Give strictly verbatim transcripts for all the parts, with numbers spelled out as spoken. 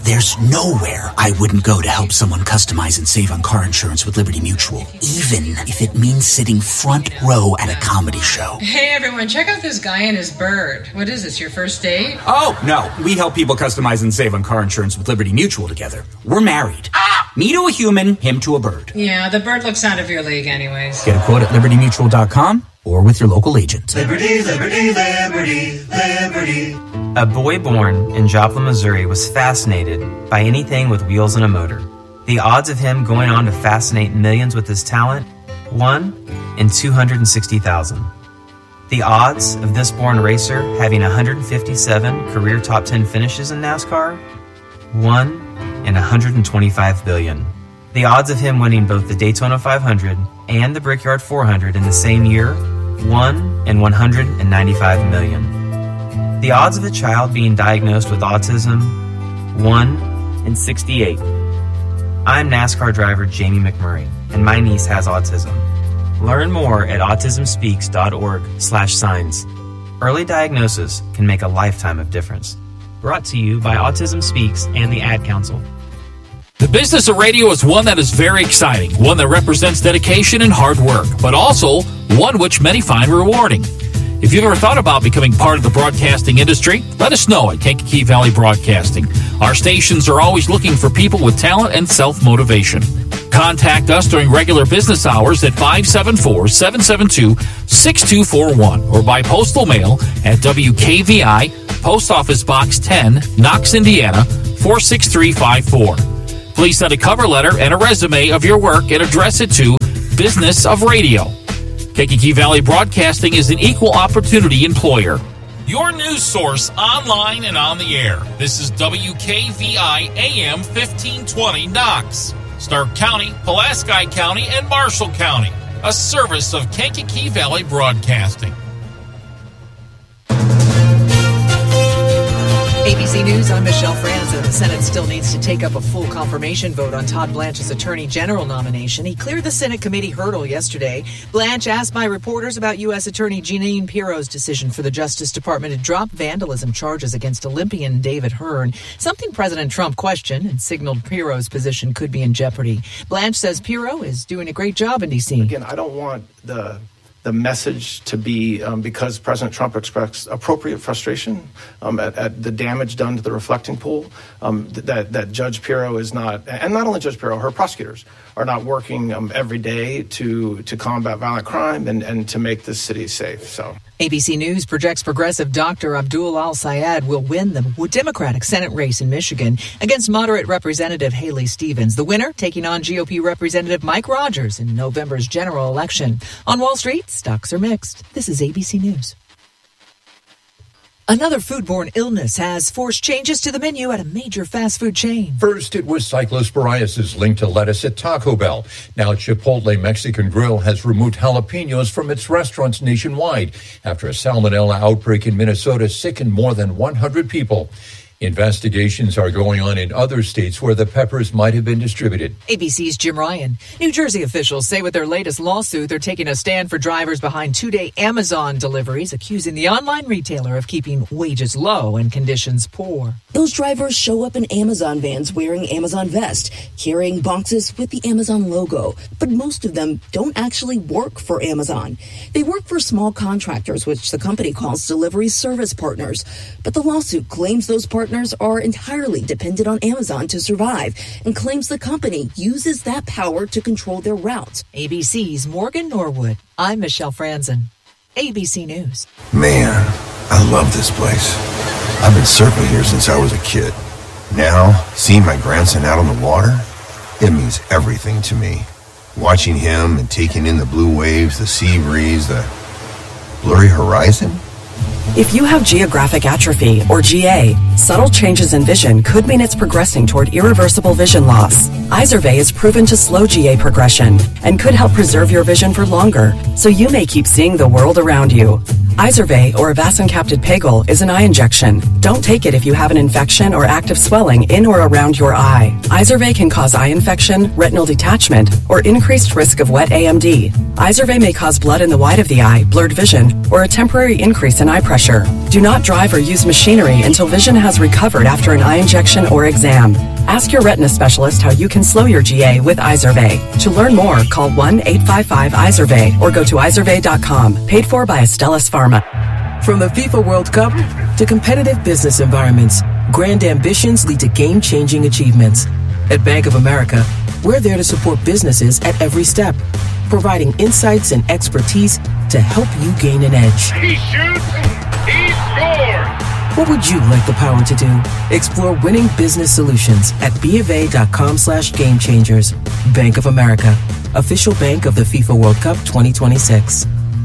There's nowhere I wouldn't go to help someone customize and save on car insurance with Liberty Mutual, even if it means sitting front row at a comedy show. Hey everyone, check out this guy and his bird. What is this, your first date? Oh, no. We help people customize and save on car insurance with Liberty Mutual together. We're married. Ah! Me to a human, him to a bird. Yeah, the bird looks out of your league anyways. Get a quote at liberty mutual dot com or with your local agent. Liberty, liberty, liberty, liberty. A boy born in Joplin, Missouri was fascinated by anything with wheels and a motor. The odds of him going on to fascinate millions with his talent? one in two hundred sixty thousand. The odds of this born racer having one hundred fifty-seven career top ten finishes in NASCAR? one in one hundred twenty-five billion. The odds of him winning both the Daytona five hundred and the Brickyard four hundred in the same year? one in one hundred ninety-five million. The odds of a child being diagnosed with autism? one in sixty-eight. I'm NASCAR driver Jamie McMurray, and my niece has autism. Learn more at autism speaks dot org slash signs. Early diagnosis can make a lifetime of difference. Brought to you by Autism Speaks and the Ad Council. The business of radio is one that is very exciting, one that represents dedication and hard work, but also one which many find rewarding. If you've ever thought about becoming part of the broadcasting industry, let us know at Kankakee Valley Broadcasting. Our stations are always looking for people with talent and self-motivation. Contact us during regular business hours at five seven four, seven seven two, six two four one or by postal mail at W K V I, Post Office Box ten, Knox, Indiana, four six three five four. Please send a cover letter and a resume of your work and address it to Business of Radio. Kankakee Valley Broadcasting is an equal opportunity employer. Your news source online and on the air. This is W K V I A M fifteen twenty Knox, Stark County, Pulaski County, and Marshall County. A service of Kankakee Valley Broadcasting. A B C News, I'm Michelle Franzen. The Senate still needs to take up a full confirmation vote on Todd Blanche's Attorney General nomination. He cleared the Senate committee hurdle yesterday. Blanche asked by reporters about U S. Attorney Jeanine Pirro's decision for the Justice Department to drop vandalism charges against Olympian David Hearn, something President Trump questioned and signaled Pirro's position could be in jeopardy. Blanche says Pirro is doing a great job in D C. Again, I don't want the... the message to be um, because President Trump expressed appropriate frustration um, at, at the damage done to the reflecting pool, um, that, that Judge Pirro is not, and not only Judge Pirro, her prosecutors are not working um, every day to to combat violent crime and, and to make this city safe. So. A B C News projects progressive Doctor Abdul Al-Sayed will win the Democratic Senate race in Michigan against moderate Representative Haley Stevens. The winner taking on G O P Representative Mike Rogers in November's general election. On Wall Street, stocks are mixed. This is A B C News. Another foodborne illness has forced changes to the menu at a major fast food chain. First, it was cyclosporiasis linked to lettuce at Taco Bell. Now, Chipotle Mexican Grill has removed jalapenos from its restaurants nationwide after a salmonella outbreak in Minnesota sickened more than one hundred people. Investigations are going on in other states where the peppers might have been distributed. A B C's Jim Ryan. New Jersey officials say with their latest lawsuit, they're taking a stand for drivers behind two-day Amazon deliveries, accusing the online retailer of keeping wages low and conditions poor. Those drivers show up in Amazon vans wearing Amazon vests, carrying boxes with the Amazon logo. But most of them don't actually work for Amazon. They work for small contractors, which the company calls delivery service partners. But the lawsuit claims those partners are entirely dependent on Amazon to survive and claims the company uses that power to control their routes. A B C's Morgan Norwood. I'm Michelle Franzen. A B C News. Man, I love this place. I've been surfing here since I was a kid. Now, seeing my grandson out on the water, it means everything to me. Watching him and taking in the blue waves, the sea breeze, the blurry horizon. If you have geographic atrophy, or G A, subtle changes in vision could mean it's progressing toward irreversible vision loss. Izervay is proven to slow G A progression and could help preserve your vision for longer, so you may keep seeing the world around you. Izervay, or avacincaptad pegol, is an eye injection. Don't take it if you have an infection or active swelling in or around your eye. Izervay can cause eye infection, retinal detachment, or increased risk of wet A M D. Izervay may cause blood in the white of the eye, blurred vision, or a temporary increase in eye pressure. pressure. Do not drive or use machinery until vision has recovered after an eye injection or exam. Ask your retina specialist how you can slow your G A with Izervay. To learn more, call one eight five five Izervay or go to izervay dot com. Paid for by Astellas Pharma. From the FIFA World Cup to competitive business environments, grand ambitions lead to game-changing achievements. At Bank of America, we're there to support businesses at every step, providing insights and expertise to help you gain an edge. He shoots, he scores! What would you like the power to do? Explore winning business solutions at BofA.com slash game changers. Bank of America, official bank of the FIFA World Cup twenty twenty-six.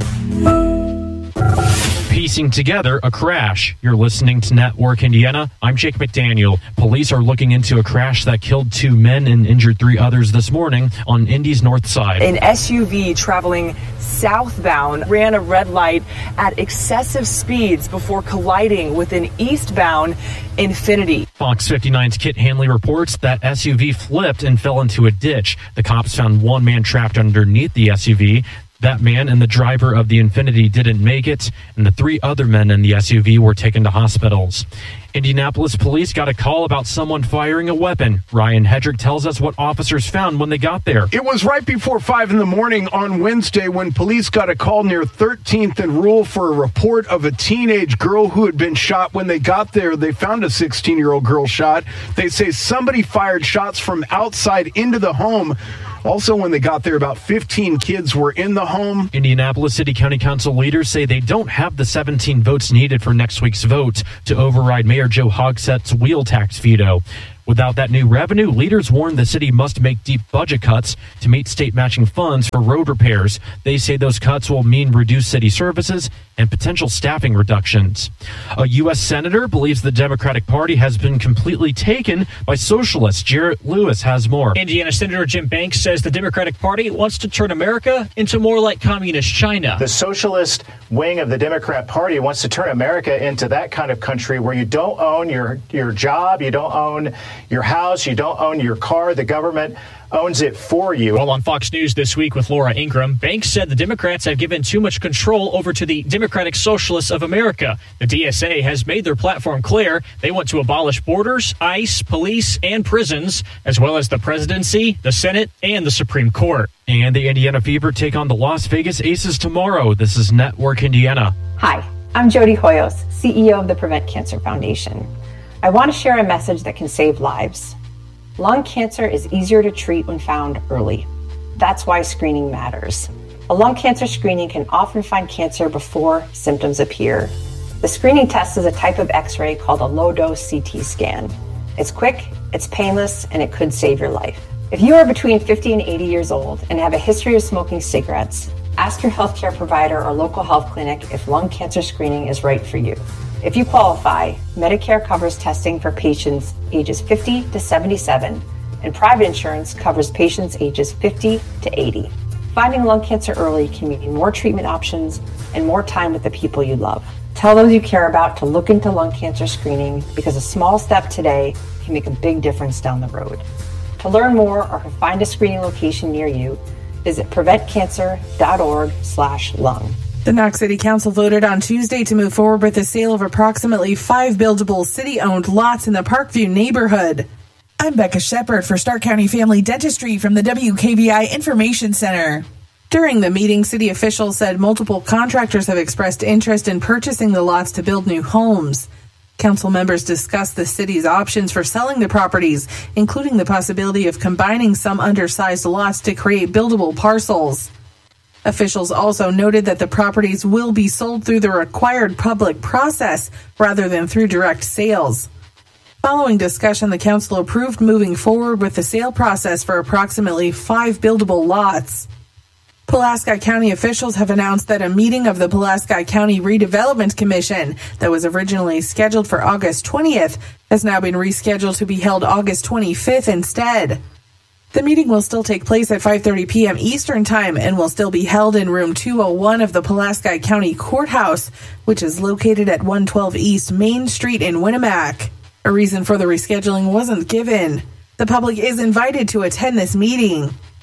Piecing together a crash. You're listening to Network Indiana. I'm Jake McDaniel. Police are looking into a crash that killed two men and injured three others this morning on Indy's north side. An S U V traveling southbound ran a red light at excessive speeds before colliding with an eastbound Infiniti. Fox fifty-nine's Kit Hanley reports that S U V flipped and fell into a ditch. The cops found one man trapped underneath the S U V. That man and the driver of the Infiniti didn't make it, and the three other men in the S U V were taken to hospitals. Indianapolis police got a call about someone firing a weapon. Ryan Hedrick tells us what officers found when they got there. It was right before five in the morning on Wednesday when police got a call near thirteenth and Rule for a report of a teenage girl who had been shot. When they got there, they found a sixteen-year-old girl shot. They say somebody fired shots from outside into the home. Also, when they got there, about fifteen kids were in the home. Indianapolis City County Council leaders say they don't have the seventeen votes needed for next week's vote to override Mayor Joe Hogsett's wheel tax veto. Without that new revenue, leaders warn the city must make deep budget cuts to meet state matching funds for road repairs. They say those cuts will mean reduced city services and potential staffing reductions. A U S senator believes the Democratic Party has been completely taken by socialists. Jarrett Lewis has more. Indiana Senator Jim Banks says the Democratic Party wants to turn America into more like communist China. The socialist wing of the Democrat Party wants to turn America into that kind of country where you don't own your, your job, you don't own your house, you don't own your car, the government owns it for you. Well, on Fox News this week with Laura Ingram, Banks said the Democrats have given too much control over to the Democratic Socialists of America. The D S A has made their platform clear. They want to abolish borders, ICE, police, and prisons, as well as the presidency, the Senate, and the Supreme Court. And the Indiana Fever take on the Las Vegas Aces tomorrow. This is Network Indiana. Hi, I'm Jody Hoyos, C E O of the Prevent Cancer Foundation. I want to share a message that can save lives. Lung cancer is easier to treat when found early. That's why screening matters. A lung cancer screening can often find cancer before symptoms appear. The screening test is a type of X-ray called a low-dose C T scan. It's quick, it's painless, and it could save your life. If you are between fifty and eighty years old and have a history of smoking cigarettes, ask your healthcare provider or local health clinic if lung cancer screening is right for you. If you qualify, Medicare covers testing for patients ages fifty to seventy-seven, and private insurance covers patients ages fifty to eighty. Finding lung cancer early can mean more treatment options and more time with the people you love. Tell those you care about to look into lung cancer screening, because a small step today can make a big difference down the road. To learn more or to find a screening location near you, visit preventcancer.org slash lung. The Knox City Council voted on Tuesday to move forward with the sale of approximately five buildable city-owned lots in the Parkview neighborhood. I'm Becca Shepard for Stark County Family Dentistry from the W K V I Information Center. During the meeting, city officials said multiple contractors have expressed interest in purchasing the lots to build new homes. Council members discussed the city's options for selling the properties, including the possibility of combining some undersized lots to create buildable parcels. Officials also noted that the properties will be sold through the required public process rather than through direct sales. Following discussion, the council approved moving forward with the sale process for approximately five buildable lots. Pulaski County officials have announced that a meeting of the Pulaski County Redevelopment Commission that was originally scheduled for August twentieth has now been rescheduled to be held August twenty-fifth instead. The meeting will still take place at five thirty p.m. Eastern Time and will still be held in room two oh one of the Pulaski County Courthouse, which is located at one twelve East Main Street in Winnemac. A reason for the rescheduling wasn't given. The public is invited to attend this meeting.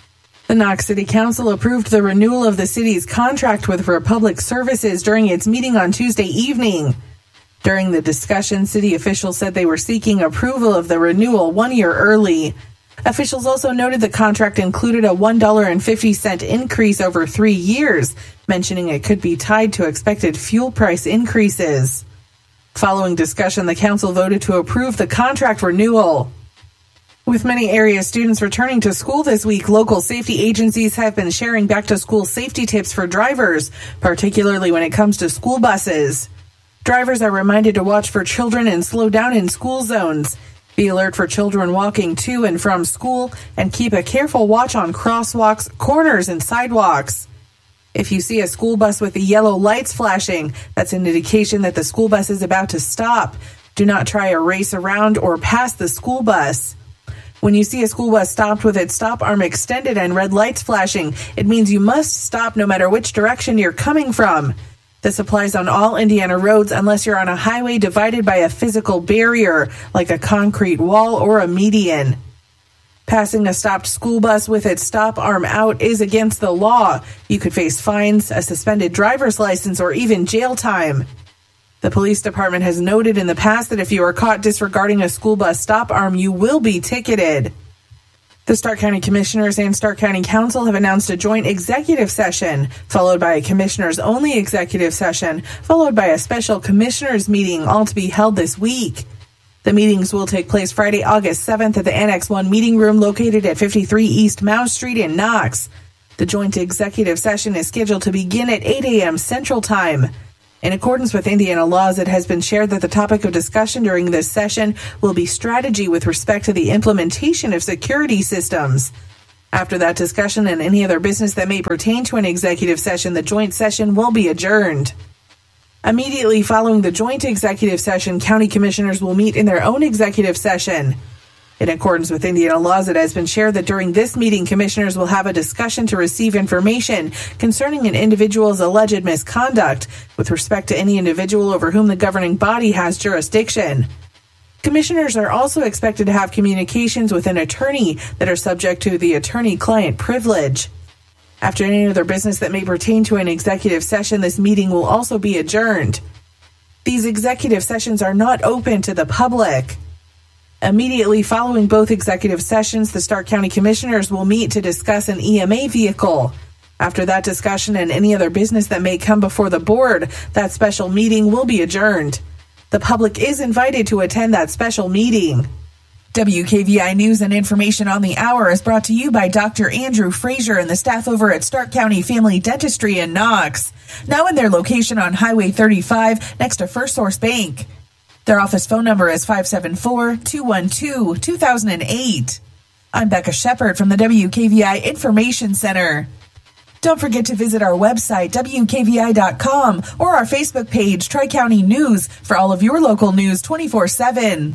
The Knox City Council approved the renewal of the city's contract with Republic Services during its meeting on Tuesday evening. During the discussion, city officials said they were seeking approval of the renewal one year early. Officials also noted the contract included a one dollar and fifty cents increase over three years, mentioning it could be tied to expected fuel price increases. Following discussion, the council voted to approve the contract renewal. With many area students returning to school this week, local safety agencies have been sharing back-to-school safety tips for drivers, particularly when it comes to school buses. Drivers are reminded to watch for children and slow down in school zones. Be alert for children walking to and from school, and keep a careful watch on crosswalks, corners, and sidewalks. If you see a school bus with the yellow lights flashing, that's an indication that the school bus is about to stop. Do not try a race around or pass the school bus. When you see a school bus stopped with its stop arm extended and red lights flashing, it means you must stop no matter which direction you're coming from. This applies on all Indiana roads unless you're on a highway divided by a physical barrier, like a concrete wall or a median. Passing a stopped school bus with its stop arm out is against the law. You could face fines, a suspended driver's license, or even jail time. The police department has noted in the past that if you are caught disregarding a school bus stop arm, you will be ticketed. The Stark County Commissioners and Stark County Council have announced a joint executive session, followed by a commissioners-only executive session, followed by a special commissioners meeting, all to be held this week. The meetings will take place Friday, August seventh at the Annex one meeting room located at fifty-three East Mouse Street in Knox. The joint executive session is scheduled to begin at eight a.m. Central Time. In accordance with Indiana laws, it has been shared that the topic of discussion during this session will be strategy with respect to the implementation of security systems. After that discussion and any other business that may pertain to an executive session, the joint session will be adjourned. Immediately following the joint executive session, county commissioners will meet in their own executive session. In accordance with Indiana laws, it has been shared that during this meeting, commissioners will have a discussion to receive information concerning an individual's alleged misconduct with respect to any individual over whom the governing body has jurisdiction. Commissioners are also expected to have communications with an attorney that are subject to the attorney-client privilege. After any other business that may pertain to an executive session, this meeting will also be adjourned. These executive sessions are not open to the public. Immediately following both executive sessions, the Stark County Commissioners will meet to discuss an E M A vehicle. After that discussion and any other business that may come before the board, that special meeting will be adjourned. The public is invited to attend that special meeting. W K V I News and information on the hour is brought to you by Doctor Andrew Frazier and the staff over at Stark County Family Dentistry in Knox. Now in their location on Highway thirty-five next to First Source Bank. Their office phone number is five seven four, two one two, two thousand eight. I'm Becca Shepard from the W K V I Information Center. Don't forget to visit our website, W K V I dot com, or our Facebook page, Tri-County News, for all of your local news twenty-four seven.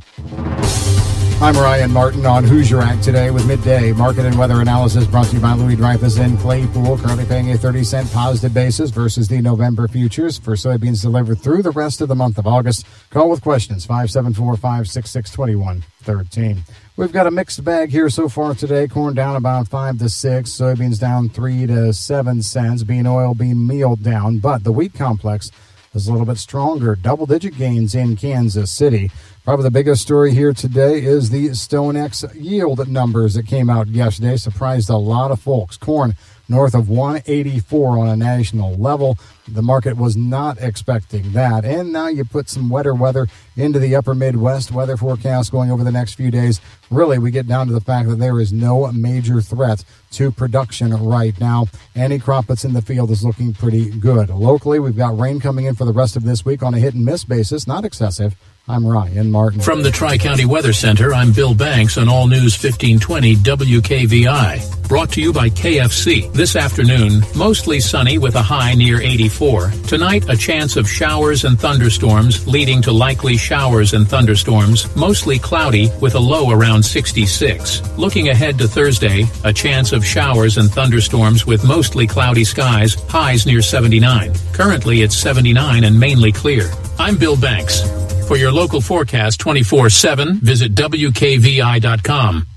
I'm Ryan Martin on Who's Your Act today with Midday Market and Weather Analysis brought to you by Louis Dreyfus in Claypool, currently paying a thirty cent positive basis versus the November futures for soybeans delivered through the rest of the month of August. Call with questions, five seven four, five six six, two one one three. We've got a mixed bag here so far today. Corn down about five to six, soybeans down three to seven cents, bean oil, bean meal down, but the wheat complex is a little bit stronger. Double-digit gains in Kansas City. Probably the biggest story here today is the StoneX yield numbers that came out yesterday. Surprised a lot of folks. Corn north of one eighty-four on a national level. The market was not expecting that. And now you put some wetter weather into the upper Midwest. Weather forecast going over the next few days. Really, we get down to the fact that there is no major threat to production right now. Any crop that's in the field is looking pretty good. Locally, we've got rain coming in for the rest of this week on a hit-and-miss basis. Not excessive. I'm Ryan Martin. From the Tri-County Weather Center, I'm Bill Banks on All News fifteen twenty W K V I. Brought to you by K F C. This afternoon, mostly sunny with a high near eighty-four. Tonight, a chance of showers and thunderstorms, leading to likely showers and thunderstorms, mostly cloudy with a low around sixty-six. Looking ahead to Thursday, a chance of showers and thunderstorms with mostly cloudy skies, highs near seventy-nine. Currently, it's seventy-nine and mainly clear. I'm Bill Banks. For your local forecast twenty-four seven, visit W K V I dot com.